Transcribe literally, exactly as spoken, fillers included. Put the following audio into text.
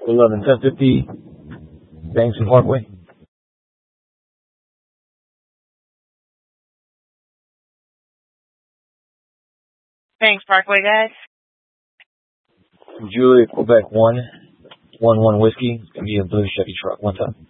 eleven, ten fifty, Banks and Parkway. Banks Parkway, guys. Julia, Quebec one, one one whiskey. It's gonna be a blue Chevy truck. What's up?